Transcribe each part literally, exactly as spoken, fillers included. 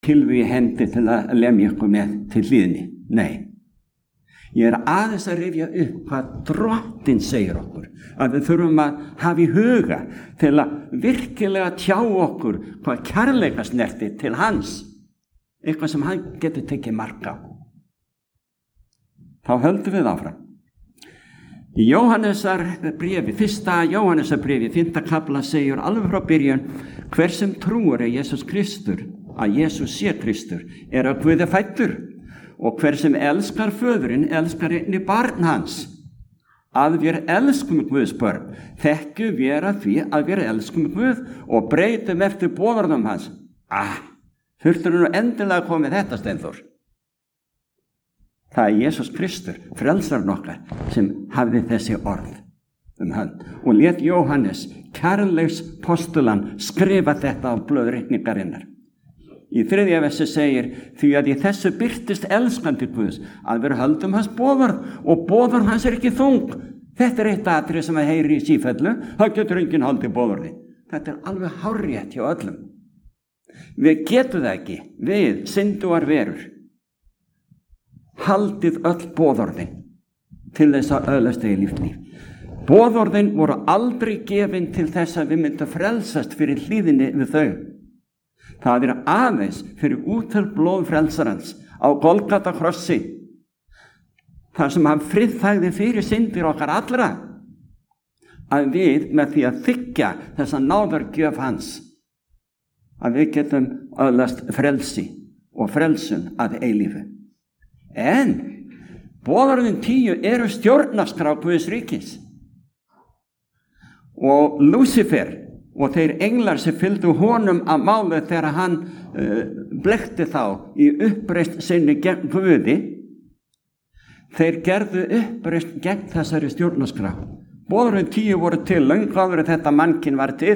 kylfu í hendi til að lemja ykkur með til hlýðni. Nei. Ég er aðeins að rifja upp hvað Drottinn segir okkur, að við þurfum að hafa í huga til að virkilega tjá okkur hvað kærleika snerti til hans, eitthvað sem hann getur tekið mark á. Þá höldum við áfram. Í Jóhannesar bréfi, fyrsta Jóhannesar bréfi, fimmta kafla segir alveg frá byrjun, hver sem trúir að Jesús Kristur, að Jesús sé Kristur, er að Guði fæddur. Og hver sem elskar föðurinn, elskar einnig barn hans. Að við elskum Guðs börn, þekkjum við að því að við elskum Guð og breytum eftir boðorðum hans. Ah, þurftur nú endilega að koma með þetta, Steinþór. Það er Jesús Kristur, frelsarinn okkar, sem hafði þessi orð um hann. Og lét Jóhannes, kærleiks postulan, skrifa þetta á blöð reikningarinnar. Í þriðja versi segir, því að í þessu birtist elskandi Guðs, að við höldum hans boðorð, og boðorð hans er ekki þung. Þetta er eitt atriði sem að heyri í sífellu, það getur enginn haldið boðorði. Þetta er alveg hárrétt hjá öllum. Við getum það ekki, við, syndugar verur, haldið öll boðorðin til þess að öðlast eilíft líf. Boðorðin voru aldrei gefin til þess að við myndum frelsast fyrir hlýðinni við þau. Það er aðeins fyrir úttöld blóð frelsarans á Golgata krossi, þar sem hann friðþægði fyrir syndir okkar allra, að við með því að þiggja þessa náðargjöf hans, að við getum öðlast frelsi og frelsun að eilífu. En boðorðin tíu eru stjórnarskrá Guðs ríkis, og Lúsifer og þeir englar sem fylgdu honum að máli þegar hann uh, blekkti þá í uppreist sinni gegn Guði, þeir gerðu uppreist gegn þessari stjórnarskrá. Boðorðin tíu voru til löngu áður en þetta mannkyn var til,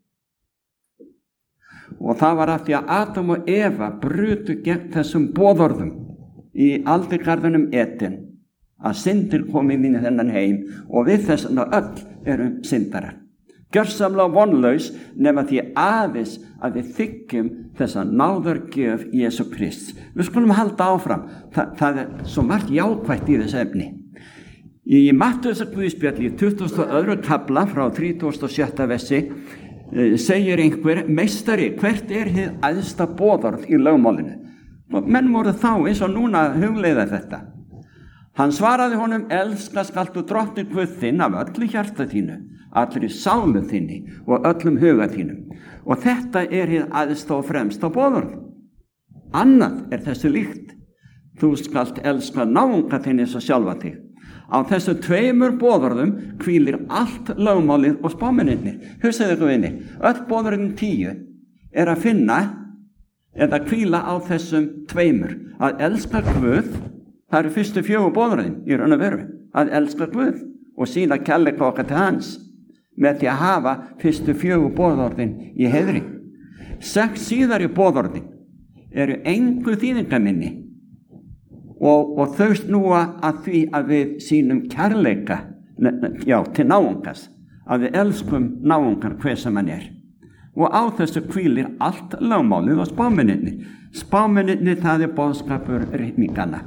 og það var af því að Adam og Eva brutu gegn þessum boðorðum í aldirgarðinum Eden, að syndir komið inn í þennan heim, og við þess að öll erum syndarar. Gjörsamlega vonlaus nema því aðeins að við þiggjum þessa náðargjöf Jesú Krists. Við skulum halda áfram. Þa, það er svo margt jákvætt í þessu efni. Í Mattheusar guðspjalli, tuttugasta og öðrum kafla frá þrítugasta og sjötta versi, segir einhver, meistari, hvert er hið æðsta boðorð í lögmálinu? Og menn voru þá eins og núna hugleiða þetta. Hann svaraði honum, elska skaltu Drottinn Guð þinn af öllu hjarta þínu, allri sálu þinni og öllum huga þínum. Og þetta er hið æðsta og fremsta boðorð. Annað er þessu líkt. Þú skalt elska náunga þinn eins og sjálfa þig. Á þessu tveimur boðorðum hvílir allt lögmálið og spámennirnir. Hugsaðu ykkur vinni, öll boðorðin tíu er að finna eða hvíla á þessum tveimur. Að elska Guð, það eru fyrstu fjögur boðorðin í raun og veru. Að elska Guð og sína kærleika okkar til hans með því að hafa fyrstu fjögur boðorðin í heiðri. Sex síðari boðorðin eru engu þýðingaminni og, og þau snúa að því að við sínum kærleika já, til náungas, að við elskum náungan hver sem hann er. Og á þessu hvílir allt lögmálið og spámennirni. Spámennirni, það er boðskapur ritninganna.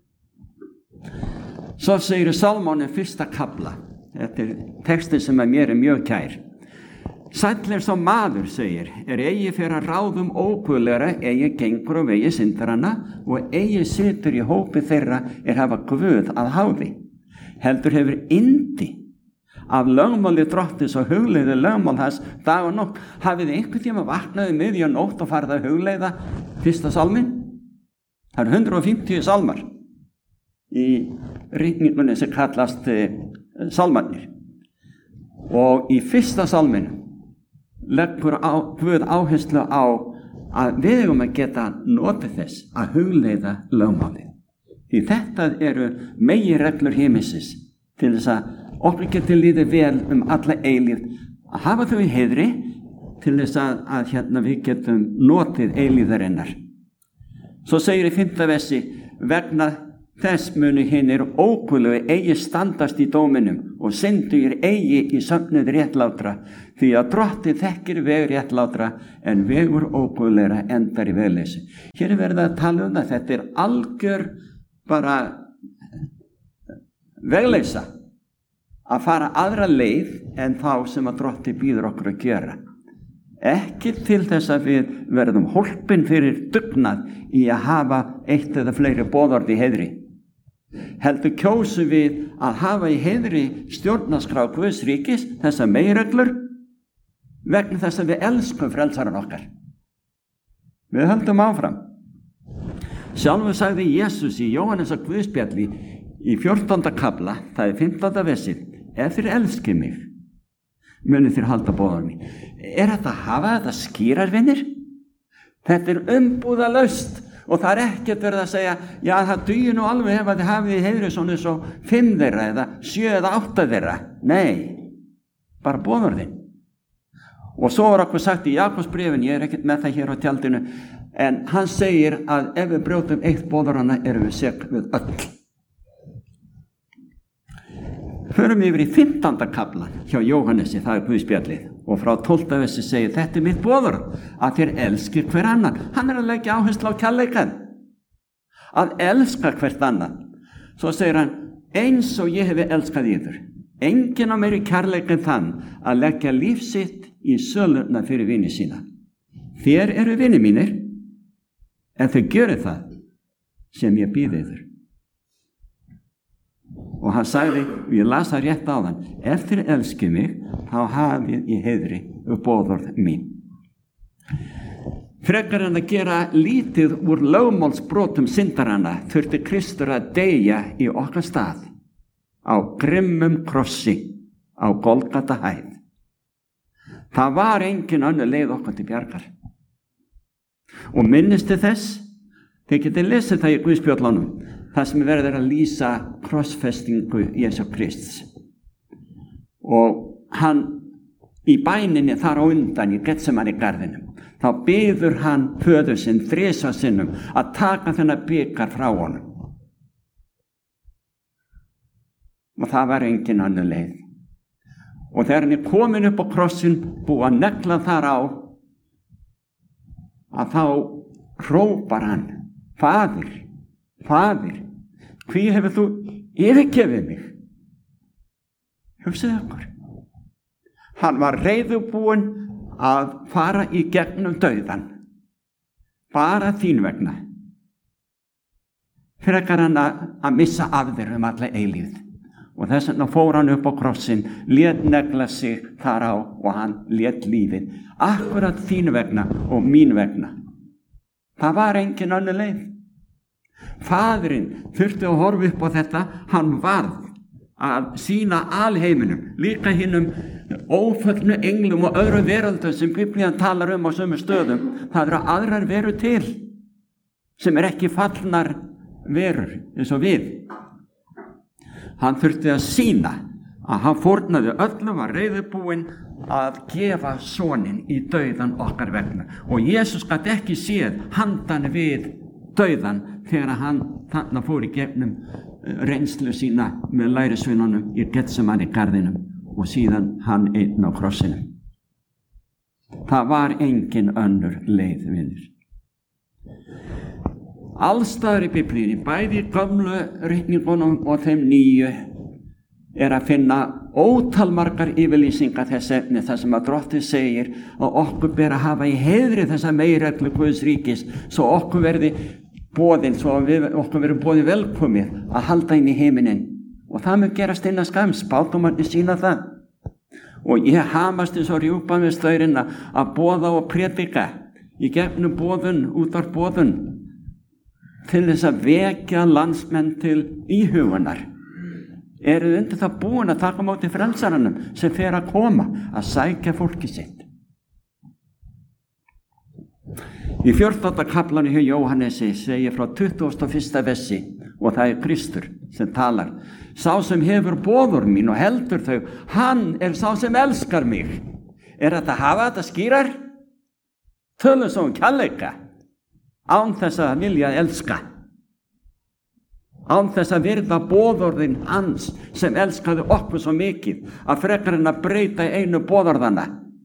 Svo segir Salmónin fyrsta kafla. Þetta er textin sem að mér er mjög kær. Sæll er sá maður, segir, er eigi fyrir að ráðum óguðlegra, eigi gengur á vegi syndaranna og eigi situr í hópi þeirra er hafa Guð að háði. Heldur hefur yndi af lögmáli Drottins og hugleiði lögmál hans dag og nótt. Hafið þið einhvern tíma vaknaði miðja nótt og farið að hugleiða fyrsta salmin? Það eru hundrað og fimmtíu salmar í ritningunni sem kallast eh, salmarnir. Og í fyrsta salminu leggur á, Guð áherslu á að við eigum að geta notið þess að hugleiða lögmálið. Því þetta eru meginreglur himinsins til þess að okkur geti líðið vel um alla eilífð, að hafa þau í heiðri til þess að, að hérna við getum notið eilíðarinnar. Svo segir í fimmta versi, vegna þess munu hinir óguðlegu eigi standast í dóminum og syndugir eigi í söfnuð réttlátra, því að drottinn þekkir veg réttlátra en vegur óguðlegra endar í vegleysi. Hér er verið að tala um það, þetta er algjör bara vegleysa að fara aðra leið en þá sem að drottinn býður okkur að gera. Ekki til þess að við verðum hólpin fyrir dugnað í að hafa eitt eða fleiri boðorð í heiðri. Heldur kjósum við að hafa í heiðri stjórnarskrá Guðs ríkis, þessar meginreglur, vegna þess að við elskum frelsaran okkar. Við höldum áfram. Sjálfur sagði Jesús í Jóhannesar Guðspjalli í fjórtánda kafla, það er fimmtánda versið, ef þér elskið mig, munið þér halda boðorð mín. Er þetta að hafa þetta skýrar, vinir? Þetta er umbúðalaust og það er ekkert verið að segja, já það dugir nú alveg ef að þið hafið í heiðri svona svo fimm þeirra eða sjö eða átta þeirra. Nei, bara boðorðin. Og svo var okkur sagt í Jakobsbréfin, ég er ekkert með það hér á tjaldinu, en hann segir að ef við brjótum eitt boðorðana erum við sek við öll. Förum yfir í fimmtánda kaflan hjá Jóhannesi, það er Guðspjallið, og frá tólfta versi segir, þetta er mitt boðorð, að þér elskir hver annan. Hann er að leggja áherslu á kærleikann, að elska hvert annan. Svo segir hann, eins og ég hefi elskað yður. Enginn á meiri kærleik en þann að leggja líf sitt í söluna fyrir vini sína. Þér eru vini mínir, en þau gjöru það sem ég býði yður. Og hann sagði, og ég las það rétt á þann, ef þér elskið mig, þá hafið í heiðri boðorð mín. Frekar en að gera lítið úr lögmálsbrotum syndaranna, þurfti Kristur að deyja í okkar stað, á grimmum krossi, á Golgata hæð. Það var engin önnur leið okkar til bjargar. Og minnistu þess, þið getið lesið það í Guðspjöllunum, það sem verður að lýsa krossfestingu Jesú Krists. Og hann í bæninni þar á undan í Getsemani garðinum, þá biður hann föður sinn þrisvar sinnum að taka þennan bikar frá honum. Og það var engin önnur leið. Og þegar hann er komin upp á krossin, búið að negla þar á, að þá hrópar hann, Faðir, Faðir, hví hefur þú yfirgefið mig? Hugsaðu ykkur. Hann var reiðubúinn að fara í gegnum dauðan, bara þín vegna, frekar hann að, að missa af þér um alla eilífð. Og þess vegna fór hann upp á krossin, lét negla sig þar á og hann lét lífið, akkurat þín vegna og mín vegna. Það var engin önnur leið. Faðirinn þurfti að horfa upp á þetta, hann varð að sýna alheiminum, líka hinnum óföllnu englum og öðru veröldum sem Biblían talar um á sömu stöðum. Það eru aðrar verur til sem er ekki fallnar verur eins og við. Hann þurfti að sýna að hann fórnaði öllum, var reiðubúinn að gefa soninn í dauðan okkar vegna. Og Jesús gat ekki séð handan við dauðan þegar hann þarna fór í gegnum reynslu sína með lærisveinunum í Getsemani garðinum og síðan hann einn á krossinum. Það var engin önnur leið, vinir. Allstaðar í Biblíunni, bæði í gömlu ritningunum og þeim nýju, er að finna ótalmargar yfirlýsingar þess efni, þar sem að Drottinn segir að okkur ber að hafa í heiðri þessa meginreglu Guðs ríkis, svo okkur verði boðin, svo við, okkur verði boðin velkomið að halda inn í heiminin. Og það mun gerast innan skams, spádómarnir sýna það. Og ég hamast eins og rjúpan við staurinn að boða og predika í gegnum boðun, útvar boðun, til þess að vekja landsmenn til íhugunar. Eru undir það búin að taka móti frelsaranum sem fer að koma að sækja fólki sitt. Í fjórtánda kaflanum hjá Jóhannesi segir frá tuttugasta og fyrsta versi, og það er Kristur sem talar. Sá sem hefur boðorð mín og heldur þau, hann er sá sem elskar mig. Er þetta að hafa þetta skýrar? Tölum svo um kærleika, án þess að vilja elska, án þess að virða boðorðin hans sem elskaði okkur svo mikið að frekar en að breyta einu boðorðana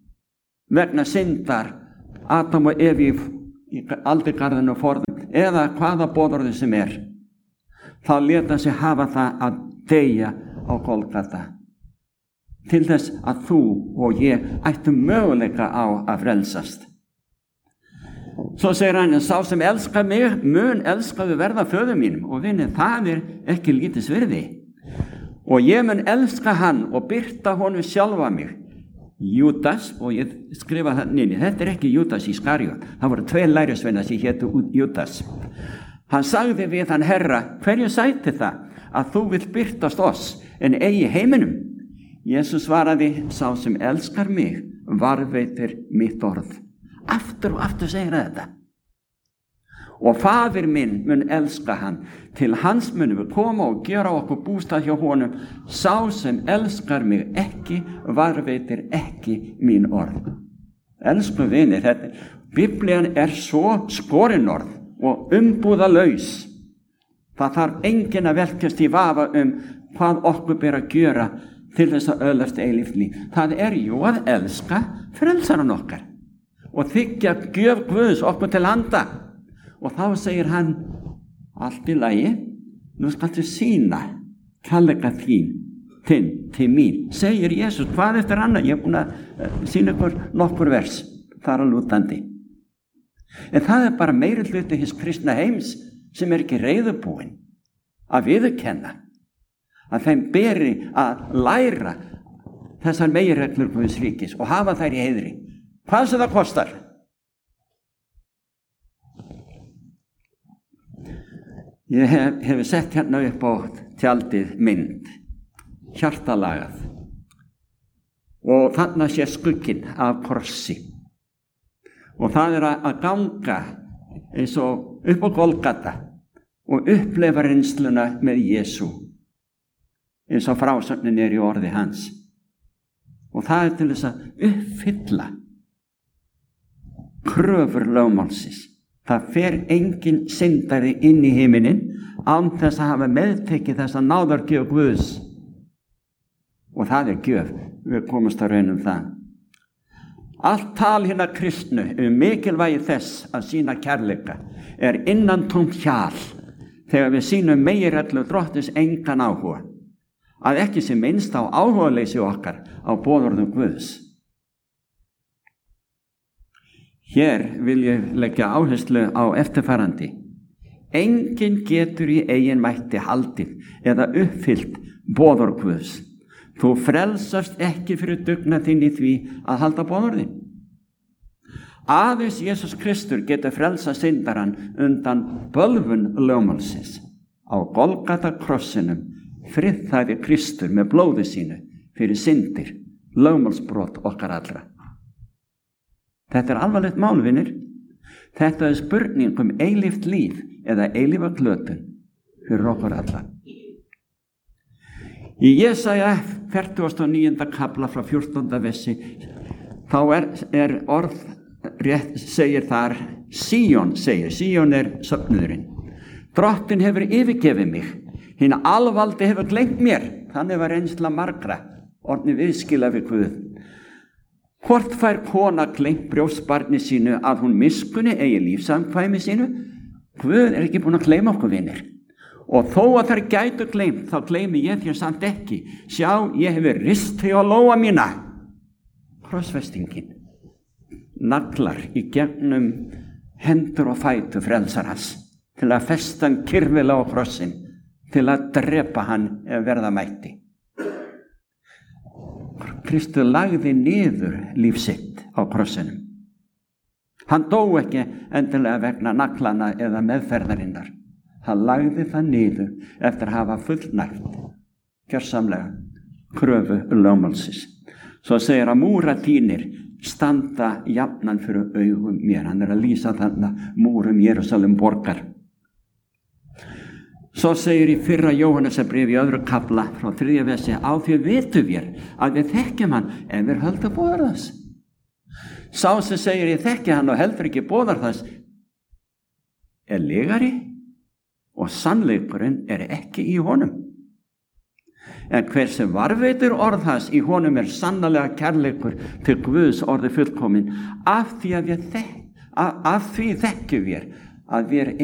vegna syndar Adam og Evi í aldingarðinu forðum, eða hvaða boðorði sem er, þá lét hann sig hafa það að deyja á Golgata til þess að þú og ég ættum möguleika á að frelsast. Svo segir hann, sá sem elskar mig mun elskaðu verða föður mínum, og vinni, það er ekki lítis virði, og ég mun elska hann og birta honum sjálfa mig. Júdas, og ég skrifa það nýni, þetta er ekki Júdas Ískariot, það voru tveir lærisveinar sem hétu Júdas. Hann sagði við hann, Herra, hverju sæti það að þú vilt birtast oss en eigi heiminum? Jesús svaraði, sá sem elskar mig varðveitir mitt orð. Aftur og aftur segir þetta. Og faðir minn mun elska hann, til hans munum við koma og gera okkur bústað hjá honum. Sá sem elskar mig ekki varðveitir ekki mín orð. Elsku vinir, þetta, Biblían er svo skorinorð og umbúðalaus. Það þarf enginn að velkjast í vafa um hvað okkur ber að gjöra til þess að öðlast eilíft líf. Það er jú að elska frelsaran okkar og þiggja gjöf Guðs okkur til handa. Og þá segir hann, allt í lagi, nú skaltu sýna kærleika þín til, til mín. Segir Jesús, hvað eftir annað? Ég er búin að sýna ykkur nokkur vers þar að lútandi. En það er bara meiri hluti hins kristna heims sem er ekki reiðubúinn að viðurkenna að þeim beri að læra þessar meginreglur Guðs ríkis og hafa þær í heiðri. Hvað sem það kostar. Ég hef, hef sett hérna upp á tjaldið mynd, hjartalagað, og þarna sé skugginn af krossi. Og það er að ganga eins og upp á Golgata og upplefa reynsluna með Jesú, eins og frásögnin er í orði hans. Og það er til þess að uppfylla kröfur lögmálsins. Það fer engin syndari inn í himinin án þess að hafa meðtekið þessa náðargjöf Guðs. Og það er gjöf, við komumst að raun um það. Allt tal hinna kristnu um mikilvægi þess að sýna kærleika er innantómt hjal þegar við sýnum meginreglu drottins engan áhuga, að ekki sé minnst á áhugaleysi okkar á boðorðum Guðs. Hér vil ég leggja áherslu á eftirfarandi. Enginn getur í eigin mætti haldið eða uppfyllt boðorð Guðs. Þú frelsast ekki fyrir dugnað þinn í því að halda boðorðin. Aðeins Jesús Kristur getur frelsað syndarann undan bölvun lögmálsins. Á Golgata krossinum friðþægði Kristur með blóði sínu fyrir syndir, lögmálsbrot okkar allra. Þetta er alvarlegt mál, vinir. Þetta er spurning um eilíft líf eða eilífa glötun fyrir okkur alla. Í Jesaja fertugasta og níunda kafla frá fjórtánda versi þá er, er orð rétt segir þar, Síón segir, Síón er söfnuðurinn. Drottin hefur yfirgefið mig, hinn alvaldi hefur gleymt mér. Þannig var reynsla margra, orðni viðskila við Guð. Hvort fær kona gleymt brjóstbarni sínu að hún miskunni eigi lífsamkvæmi sínu? Guð er ekki búin að gleyma okkur, vinir. Og þó að þær gætu gleymt, þá gleymi ég þér samt ekki. Sjá, ég hefur rist þig á lóa mína. Krossfestingin. Naglar í gegnum hendur og fætur frelsarans til að festa hann kyrfilega á krossin, til að drepa hann ef verða mætti. Kristur lagði niður líf sitt á krossinum. Hann dó ekki endilega vegna naglana eða meðferðarinnar. Hann lagði það niður eftir að hafa fullnægt, gjörsamlega kröfu lögmálsins. Svo segir að múrar þínir standa jafnan fyrir augum mér. Hann er að lýsa þarna múrum Jerúsalem borgar. Svo segir í fyrra Jóhannesarbréfi í öðru kafla frá þriðja versi, á því vitum við að við þekkjum hann ef við höldum boðar þess. Sá sem segir ég þekki hann og heldur ekki boðar þess er lygari og sannleikurinn er ekki í honum. En hver sem varveitir orð hans, í honum er sannarlega kærleikur til Guðs orði fullkomin. Af því að við þekk, af, af því þekkjum við að við